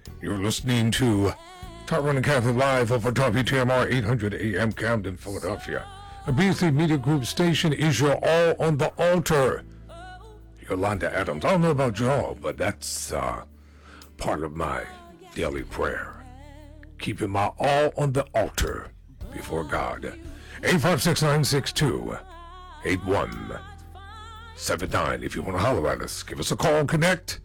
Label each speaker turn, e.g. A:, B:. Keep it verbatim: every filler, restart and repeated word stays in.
A: You're listening to Top Running Catholic Live over W T M R eight hundred A M Camden, Philadelphia. A Beasley Media Group station is your all on the altar. Yolanda Adams. I don't know about y'all, but that's uh, part of my daily prayer. Keeping my all on the altar before God. eight five six, nine six two, eight one seven nine. If you want to holler at us, give us a call, connect.